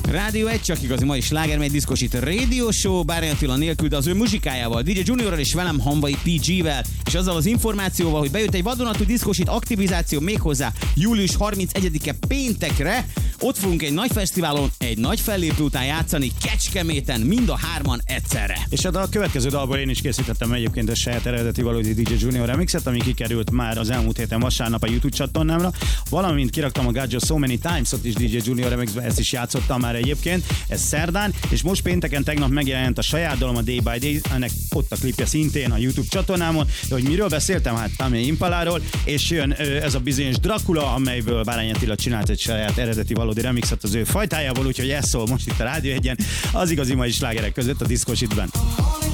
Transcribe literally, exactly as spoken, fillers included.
Rádió egy, csak igazi mai sláger, mely diszkosít Radio Show, Bárány Attila nélkül, de az ő muzsikájával, dé dzsé Juniorral és velem Hamvai pé gé-vel, és azzal az információval, hogy bejött egy vadonatúj diszkosít aktivizáció méghozzá július harmincegyedike péntekre. Ott fogunk egy nagy fesztiválon, egy nagy fellépő után játszani Kecskeméten, mind a hárman egyszerre. És hát a következő dalból én is készítettem egyébként a saját eredeti valódi dé dzsé Junior remixet, ami kikerült már az elmúlt héten vasárnap a YouTube csatornámra, valamint kiraktam a Got You So Many Times-ot is dé dzsé Junior remixbe, ezt is játszottam már egyébként, ez szerdán, és most pénteken tegnap megjelent a saját dalom, a Day by Day, ennek ott a klipje szintén a YouTube csatornámon, de hogy miről beszéltem? Hát Tame Impaláról, és jön ez a bizonyos Dracula, amelyből Bárány Attila csinált egy saját eredeti valódi remixet az ő fajtájából, úgyhogy ez szól most itt a Rádió egyen, az igazi mai slágerek között a diszkosítben.